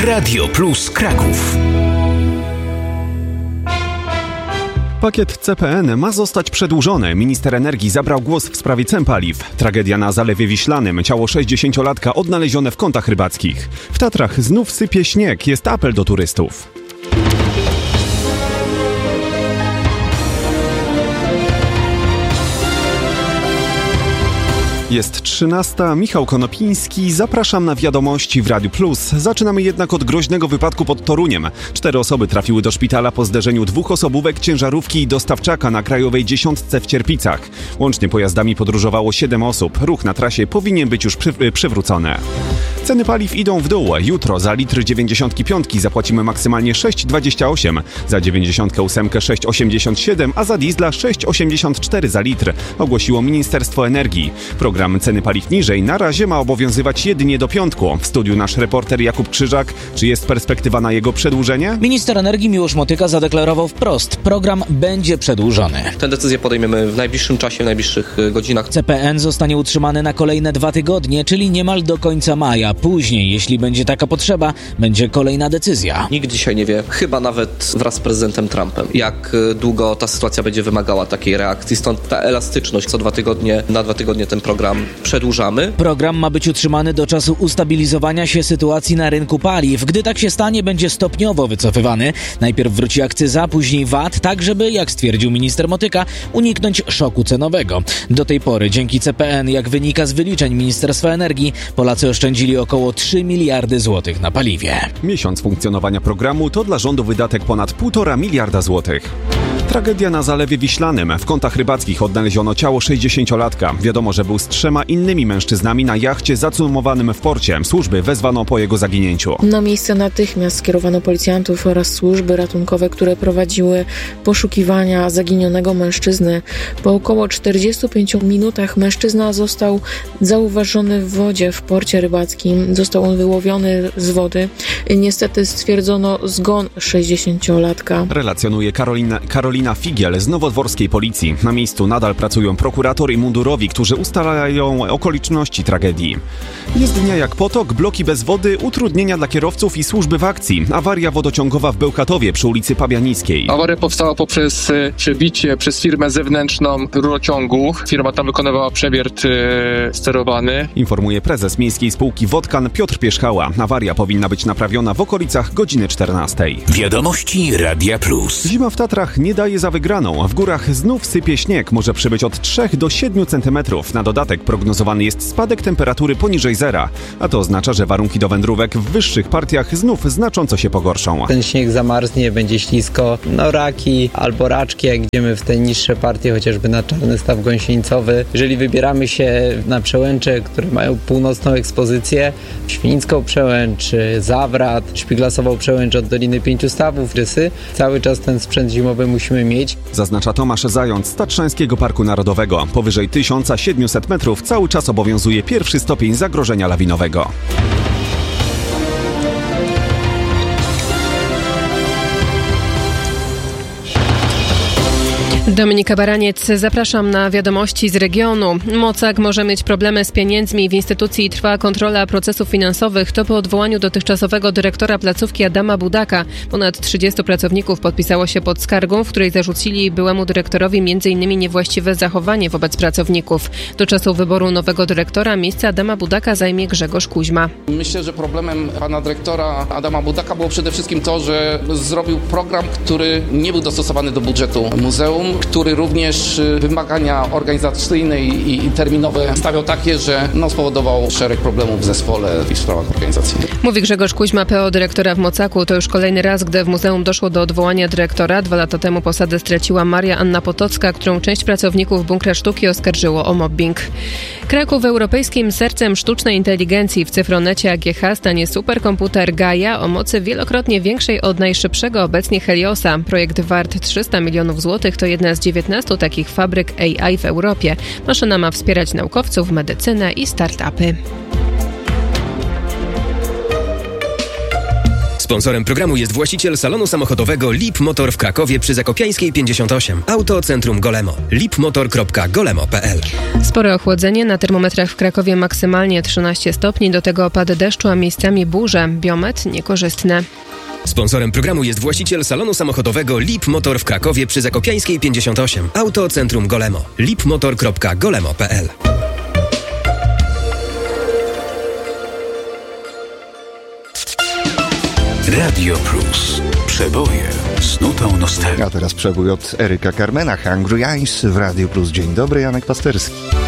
Radio Plus Kraków. Pakiet CPN ma zostać przedłużony. Minister energii zabrał głos w sprawie cen paliw. Tragedia na Zalewie Wiślanym. Ciało 60-latka odnalezione w kątach rybackich. W Tatrach znów sypie śnieg. Jest apel do turystów. Jest 13. Michał Konopiński. Zapraszam na wiadomości w Radiu Plus. Zaczynamy jednak od groźnego wypadku pod Toruniem. 4 osoby trafiły do szpitala po zderzeniu 2 osobówek, ciężarówki i dostawczaka na Krajowej 10 w Cierpicach. Łącznie pojazdami podróżowało 7 osób. Ruch na trasie powinien być już przywrócony. Ceny paliw idą w dół. Jutro za litr 95 zapłacimy maksymalnie 6,28, za 98 6,87, a za diesla 6,84 za litr, ogłosiło Ministerstwo Energii. Program ceny paliw niżej na razie ma obowiązywać jedynie do piątku. W studiu nasz reporter Jakub Krzyżak. Czy jest perspektywa na jego przedłużenie? Minister energii Miłosz Motyka zadeklarował wprost: program będzie przedłużony. Tę decyzję podejmiemy w najbliższym czasie, w najbliższych godzinach. CPN zostanie utrzymany na kolejne 2 tygodnie, czyli niemal do końca maja. Później, jeśli będzie taka potrzeba, będzie kolejna decyzja. Nikt dzisiaj nie wie, chyba nawet wraz z prezydentem Trumpem, jak długo ta sytuacja będzie wymagała takiej reakcji. Stąd ta elastyczność. Co 2 tygodnie, na 2 tygodnie ten program przedłużamy. Program ma być utrzymany do czasu ustabilizowania się sytuacji na rynku paliw. Gdy tak się stanie, będzie stopniowo wycofywany. Najpierw wróci akcyza, później VAT, tak żeby, jak stwierdził minister Motyka, uniknąć szoku cenowego. Do tej pory dzięki CPN, jak wynika z wyliczeń Ministerstwa Energii, Polacy oszczędzili około 3 miliardy złotych na paliwie. Miesiąc funkcjonowania programu to dla rządu wydatek ponad 1,5 miliarda złotych. Tragedia na Zalewie Wiślanym. W kątach rybackich odnaleziono ciało 60-latka. Wiadomo, że był z 3 innymi mężczyznami na jachcie zacumowanym w porcie. Służby wezwano po jego zaginięciu. Na miejsce natychmiast skierowano policjantów oraz służby ratunkowe, które prowadziły poszukiwania zaginionego mężczyzny. Po około 45 minutach mężczyzna został zauważony w wodzie w porcie rybackim. Został on wyłowiony z wody. Niestety stwierdzono zgon 60-latka. Relacjonuje Karolina Figiel z nowodworskiej policji. Na miejscu nadal pracują prokurator i mundurowi, którzy ustalają okoliczności tragedii. Jest dnia jak potok, bloki bez wody, utrudnienia dla kierowców i służby w akcji. Awaria wodociągowa w Bełchatowie przy ulicy Pabianickiej. Awaria powstała poprzez przebicie przez firmę zewnętrzną rurociągu. Firma tam wykonywała przewiert sterowany. Informuje prezes Miejskiej Spółki Wodkan Piotr Pierzchała. Awaria powinna być naprawiona w okolicach godziny 14. Wiadomości Radia Plus. Zima w Tatrach nie daje za wygraną. W górach znów sypie śnieg. Może przybyć od 3 do 7 cm. Na dodatek prognozowany jest spadek temperatury poniżej zera. A to oznacza, że warunki do wędrówek w wyższych partiach znów znacząco się pogorszą. Ten śnieg zamarznie, będzie ślisko. Raki albo raczki, jak idziemy w te niższe partie, chociażby na Czarny Staw Gąsienicowy. Jeżeli wybieramy się na przełęcze, które mają północną ekspozycję, Świnicką Przełęcz, Zawrat, Szpiglasową Przełęcz od Doliny Pięciu Stawów, Rysy, cały czas ten sprzęt zimowy musimy mieć. Zaznacza Tomasz Zając z Tatrzańskiego Parku Narodowego. Powyżej 1700 metrów cały czas obowiązuje 1. stopień zagrożenia lawinowego. Dominika Baraniec, zapraszam na wiadomości z regionu. Mocak może mieć problemy z pieniędzmi. W instytucji trwa kontrola procesów finansowych. To po odwołaniu dotychczasowego dyrektora placówki Adama Budaka. Ponad 30 pracowników podpisało się pod skargą, w której zarzucili byłemu dyrektorowi m.in. niewłaściwe zachowanie wobec pracowników. Do czasu wyboru nowego dyrektora miejsce Adama Budaka zajmie Grzegorz Kuźma. Myślę, że problemem pana dyrektora Adama Budaka było przede wszystkim to, że zrobił program, który nie był dostosowany do budżetu muzeum, który również wymagania organizacyjne i terminowe stawiał takie, że spowodował szereg problemów w zespole i w sprawach organizacyjnych. Mówi Grzegorz Kuźma, PO dyrektora w Mocaku. To już kolejny raz, gdy w muzeum doszło do odwołania dyrektora. 2 lata temu posadę straciła Maria Anna Potocka, którą część pracowników Bunkra Sztuki oskarżyło o mobbing. Kraków europejskim sercem sztucznej inteligencji. W Cyfronecie AGH stanie superkomputer Gaia o mocy wielokrotnie większej od najszybszego obecnie Heliosa. Projekt wart 300 milionów złotych to jedna z 19 takich fabryk AI w Europie. Maszyna ma wspierać naukowców, medycynę i startupy. Sponsorem programu jest właściciel salonu samochodowego Lip Motor w Krakowie przy Zakopiańskiej 58. Auto Centrum Golemo. lipmotor.golemo.pl. Spore ochłodzenie, na termometrach w Krakowie maksymalnie 13 stopni, do tego opady deszczu, a miejscami burze. Biometr niekorzystne. Sponsorem programu jest właściciel salonu samochodowego Lip Motor w Krakowie przy Zakopiańskiej 58. Auto Centrum Golemo. lipmotor.golemo.pl. Radio Plus. Przeboje z nutą nostalgii. A teraz przebój od Eryka Carmena, Hungry Eyes w Radio Plus. Dzień dobry, Janek Pasterski.